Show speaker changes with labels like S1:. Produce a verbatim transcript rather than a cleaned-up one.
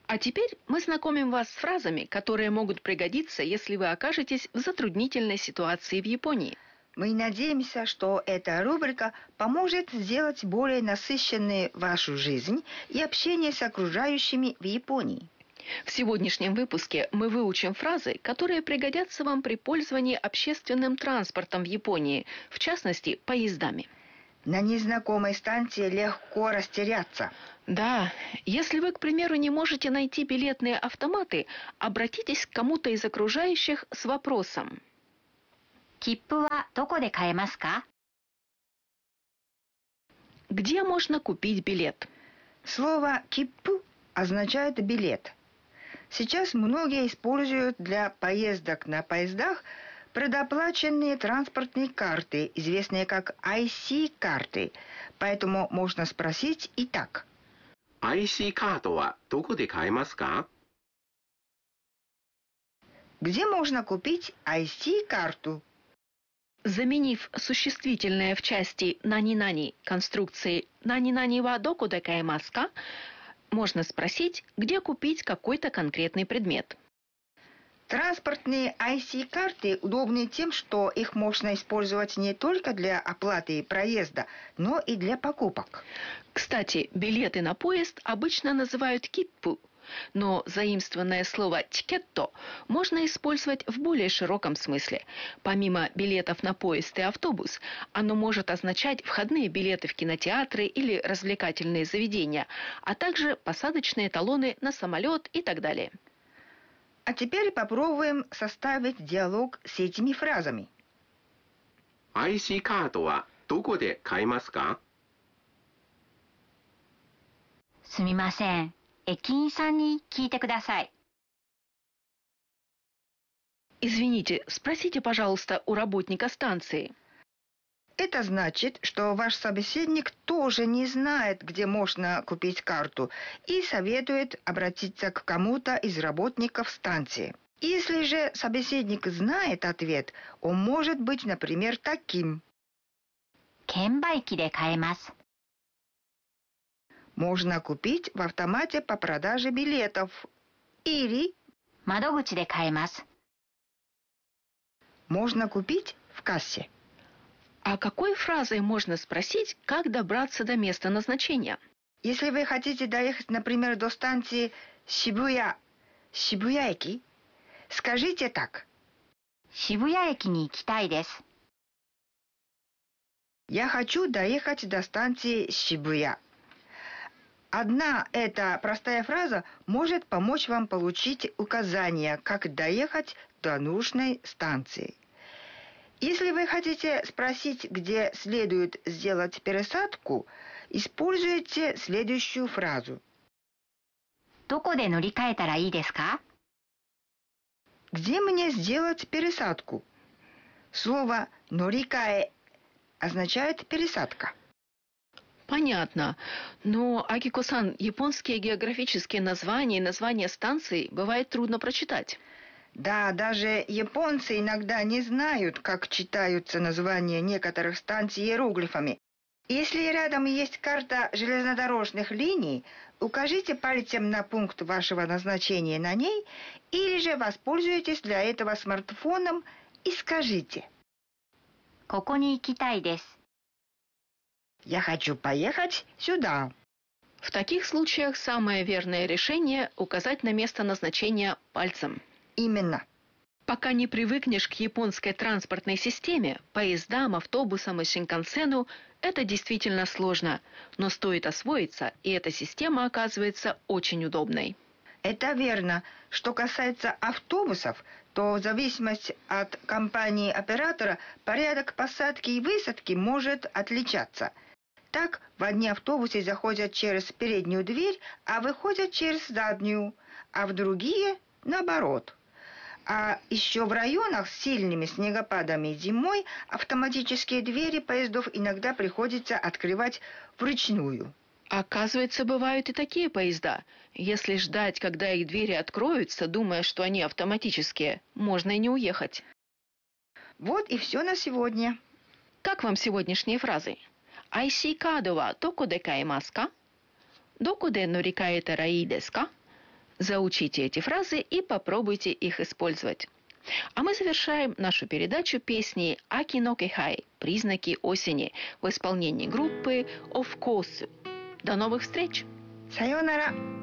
S1: А теперь мы знакомим вас с фразами, которые могут пригодиться, если вы окажетесь в затруднительной ситуации в Японии.
S2: Мы надеемся, что эта рубрика поможет сделать более насыщенной вашу жизнь и общение с окружающими в Японии.
S1: В сегодняшнем выпуске мы выучим фразы, которые пригодятся вам при пользовании общественным транспортом в Японии, в частности, поездами.
S2: На незнакомой станции легко растеряться.
S1: Да, если вы, к примеру, не можете найти билетные автоматы, обратитесь к кому-то из окружающих с вопросом.
S3: 切符はどこで買えますか?
S1: Где можно купить билет?
S2: Слово «киппу» означает «билет». Сейчас многие используют для поездок на поездах предоплаченные транспортные карты, известные как ай си-карты. Поэтому можно спросить и так.
S4: アイシー カードはどこで買えますか?
S2: Где можно купить ай си-карту?
S1: Заменив существительное в части «нани-нани» конструкции «нани-нани ва доко де каэмасу ка», можно спросить, где купить какой-то конкретный предмет.
S2: Транспортные ай си-карты удобны тем, что их можно использовать не только для оплаты проезда, но и для покупок.
S1: Кстати, билеты на поезд обычно называют киппу, но заимствованное слово «тикетто» можно использовать в более широком смысле. Помимо билетов на поезд и автобус, оно может означать входные билеты в кинотеатры или развлекательные заведения, а также посадочные талоны на самолет и так далее.
S2: А теперь попробуем составить диалог с этими фразами.
S4: アイシー カードはどこで買えますか?
S3: すみません。駅員さんに聞いてください。
S1: Извините, спросите, пожалуйста, у работника станции.
S2: Это значит, что ваш собеседник тоже не знает, где можно купить карту, и советует обратиться к кому-то из работников станции. Если же собеседник знает ответ, он может быть, например, таким.
S3: 券売機で買えます。
S2: Можно купить в автомате по продаже билетов. Или
S3: 窓口で買えます。
S2: можно купить в кассе.
S1: А какой фразой можно спросить, как добраться до места назначения?
S2: Если вы хотите доехать, например, до станции Шибуя, Шибуя-эки, скажите так.
S3: 渋谷駅に行きたいです。
S2: Я хочу доехать до станции Шибуя. Одна эта простая фраза может помочь вам получить указания, как доехать до нужной станции. Если вы хотите спросить, где следует сделать пересадку, используйте следующую фразу.
S3: どこで乗り換えたらいいですか?
S2: Где мне сделать пересадку? Слово «норикаэ» означает «пересадка».
S1: Понятно. Но, Акико-сан, японские географические названия и названия станций бывает трудно прочитать.
S2: Да, даже японцы иногда не знают, как читаются названия некоторых станций иероглифами. Если рядом есть карта железнодорожных линий, укажите пальцем на пункт вашего назначения на ней, или же воспользуйтесь для этого смартфоном и скажите.
S3: ここに行きたいです。
S2: Я хочу поехать сюда.
S1: В таких случаях самое верное решение – указать на место назначения пальцем.
S2: Именно.
S1: Пока не привыкнешь к японской транспортной системе, поездам, автобусам и шинкансену, это действительно сложно. Но стоит освоиться, и эта система оказывается очень удобной.
S2: Это верно. Что касается автобусов, то в зависимости от компании-оператора порядок посадки и высадки может отличаться. Так, в одни автобусы заходят через переднюю дверь, а выходят через заднюю, а в другие – наоборот. А еще в районах с сильными снегопадами зимой автоматические двери поездов иногда приходится открывать вручную.
S1: Оказывается, бывают и такие поезда. Если ждать, когда их двери откроются, думая, что они автоматические, можно и не уехать.
S2: Вот и все на сегодня.
S1: Как вам сегодняшние фразы? ай си-カードはどこで買えますか? どこで乗り換えたらいいですか? Заучите эти фразы и попробуйте их использовать. А мы завершаем нашу передачу песней «Аки но кихай» «Признаки осени» в исполнении группы «Of Course». До новых встреч!
S2: Сайонара!